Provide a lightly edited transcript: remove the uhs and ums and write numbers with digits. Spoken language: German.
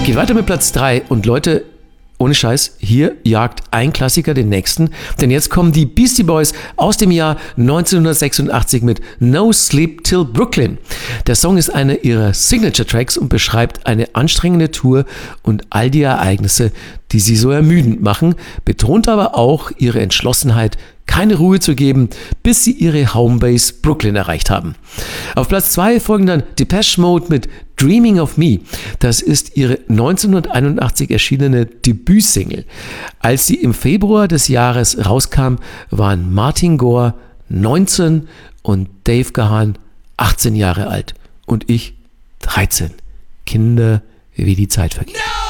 Geht weiter mit Platz 3 und Leute, ohne Scheiß, hier jagt ein Klassiker den nächsten, denn jetzt kommen die Beastie Boys aus dem Jahr 1986 mit No Sleep Till Brooklyn. Der Song ist einer ihrer Signature-Tracks und beschreibt eine anstrengende Tour und all die Ereignisse, die sie so ermüdend machen, betont aber auch ihre Entschlossenheit, keine Ruhe zu geben, bis sie ihre Homebase Brooklyn erreicht haben. Auf Platz 2 folgen dann Depeche Mode mit Dreaming of Me. Das ist ihre 1981 erschienene Debütsingle. Als sie im Februar des Jahres rauskam, waren Martin Gore 19 und Dave Gahan 18 Jahre alt und ich 13. Kinder, wie die Zeit vergeht. No!